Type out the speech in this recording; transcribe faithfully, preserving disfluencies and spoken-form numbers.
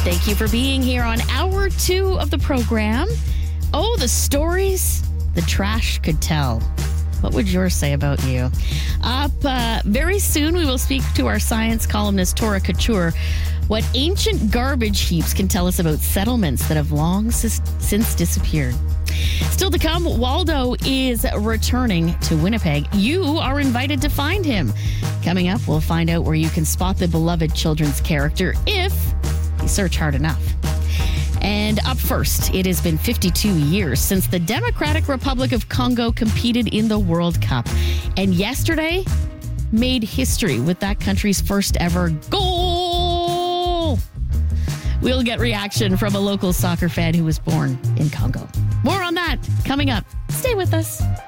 Thank you for being here on hour two of the program. Oh, the stories the trash could tell. What would yours say about you? Up uh, very soon, we will speak to our science columnist, Tora Couture, what ancient garbage heaps can tell us about settlements that have long s- since disappeared. Still to come, Waldo is returning to Winnipeg. You are invited to find him. Coming up, we'll find out where you can spot the beloved children's character if you search hard enough. And up first, it has been fifty-two years since the Democratic Republic of Congo competed in the World Cup. And yesterday made history with that country's first ever goal. We'll get reaction from a local soccer fan who was born in Congo. More on that coming up. Stay with us.